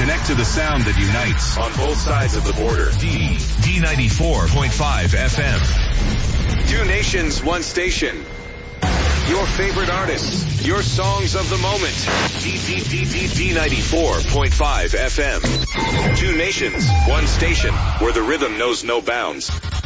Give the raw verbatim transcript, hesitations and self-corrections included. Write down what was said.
Connect to the sound that unites on both sides of the border. D, D ninety-four point five F M. Two nations, one station. Your favorite artists, your songs of the moment. D, D, D, D, D ninety-four point five F M. Two nations, one station, where the rhythm knows no bounds.